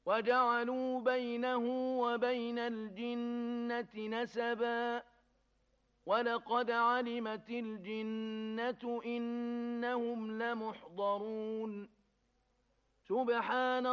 وجعلوا بينه وبين الجنة نسبا ولقد علمت الجنة إنهم لمحضرون سبحان